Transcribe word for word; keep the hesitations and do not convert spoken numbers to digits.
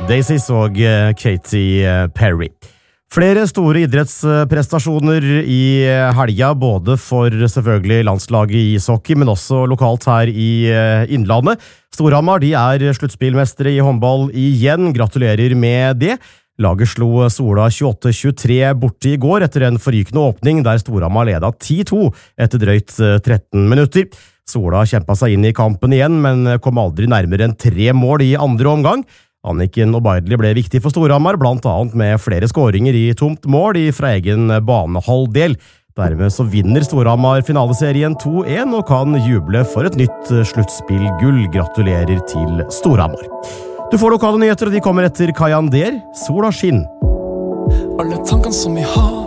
Daisies og Katy Perry. Flere store idrettsprestasjoner i helga, både for selvfølgelig landslaget i ishockey, men også lokalt her i Innlandet. Storhamar, de er sluttspillmestere i håndball igjen. Gratulerer med det. Laget slo Sola tjueåtte tjuetre borte i går etter en forrykende åpning der Storhamar ledet ti to etter drøyt tretten minutter. Sola kjempet seg inn i kampen igjen, men kom aldri nærmere enn tre mål i andre omgang. Anniken Obaidli ble viktig for Storhamar, blant annet med flere skåringer i tomt mål fra egen banehalvdel. Dermed så vinner Storhamar finaleserien to en og kan juble for et nytt sluttspillgull. Gratulerer til Storhamar. Du får lokale nyheter, og de kommer etter Kayander. Sola skinn. Alle tankene som vi har